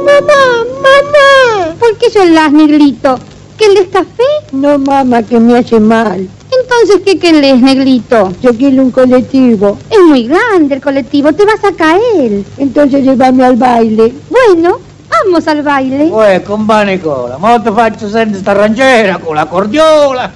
Mamá. ¿Por qué llorás, negrito? ¿Querés café? No, mamá, que me hace mal. Entonces, ¿qué querés, negrito? Yo quiero un colectivo. Es muy grande el colectivo, te vas a caer. Entonces llévame al baile. Bueno, vamos al baile. Uè, compare Nicola, ma ti faccio sentire sta rangiera con la cordiola.